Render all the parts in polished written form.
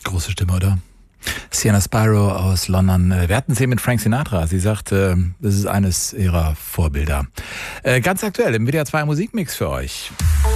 Große Stimme, oder? Sienna Spiro aus London. Wir hatten sie mit Frank Sinatra. Sie sagt, das ist eines ihrer Vorbilder. Ganz aktuell im WDR 2 Musikmix für euch.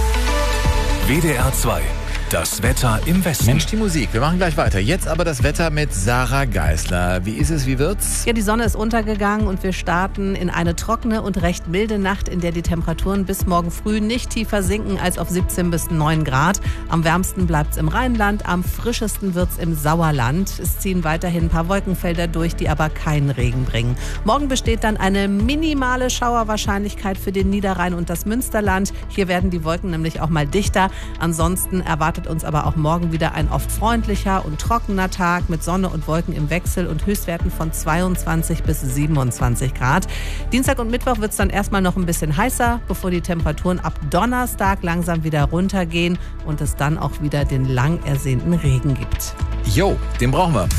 WDR 2. Das Wetter im Westen. Mensch, die Musik. Wir machen gleich weiter. Jetzt aber das Wetter mit Sarah Geisler. Wie ist es? Wie wird's? Ja, die Sonne ist untergegangen und wir starten in eine trockene und recht milde Nacht, in der die Temperaturen bis morgen früh nicht tiefer sinken als auf 17 bis 9 Grad. Am wärmsten bleibt's im Rheinland, am frischesten wird's im Sauerland. Es ziehen weiterhin ein paar Wolkenfelder durch, die aber keinen Regen bringen. Morgen besteht dann eine minimale Schauerwahrscheinlichkeit für den Niederrhein und das Münsterland. Hier werden die Wolken nämlich auch mal dichter. Ansonsten erwartet uns aber auch morgen wieder ein oft freundlicher und trockener Tag mit Sonne und Wolken im Wechsel und Höchstwerten von 22 bis 27 Grad. Dienstag und Mittwoch wird es dann erstmal noch ein bisschen heißer, bevor die Temperaturen ab Donnerstag langsam wieder runtergehen und es dann auch wieder den lang ersehnten Regen gibt. Jo, den brauchen wir.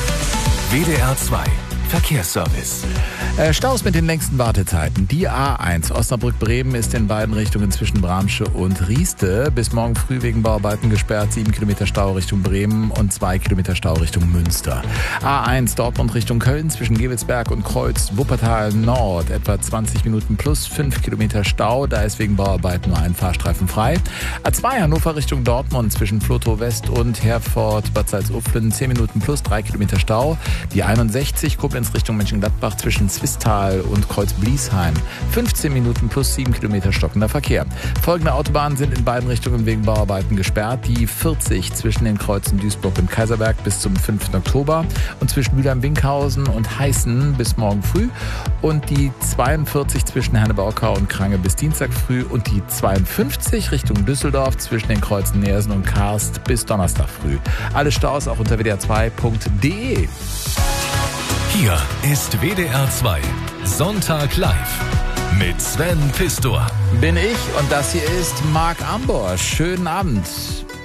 WDR 2. Verkehrsservice. Staus mit den längsten Wartezeiten. Die A1 Osnabrück-Bremen ist in beiden Richtungen zwischen Bramsche und Rieste bis morgen früh wegen Bauarbeiten gesperrt. 7 Kilometer Stau Richtung Bremen und 2 Kilometer Stau Richtung Münster. A1 Dortmund Richtung Köln zwischen Gevelsberg und Kreuz Wuppertal Nord etwa 20 Minuten plus 5 Kilometer Stau. Da ist wegen Bauarbeiten nur ein Fahrstreifen frei. A2 Hannover Richtung Dortmund zwischen Flotow West und Herford Bad Salzuflen 10 Minuten plus 3 Kilometer Stau. Die 61 Koblenz Richtung Mönchengladbach zwischen Zwistal und Kreuz-Bliesheim. 15 Minuten plus 7 Kilometer stockender Verkehr. Folgende Autobahnen sind in beiden Richtungen wegen Bauarbeiten gesperrt. Die 40 zwischen den Kreuzen Duisburg und Kaiserberg bis zum 5. Oktober und zwischen Mülheim-Winkhausen und Heißen bis morgen früh und die 42 zwischen Herne-Baukau und Krange bis Dienstag früh und die 52 Richtung Düsseldorf zwischen den Kreuzen Neersen und Karst bis Donnerstag früh. Alle Staus auch unter wdr2.de. Hier ist WDR 2. Sonntag live. Mit Sven Pistor. Bin ich und das hier ist Marc Ambosch. Schönen Abend.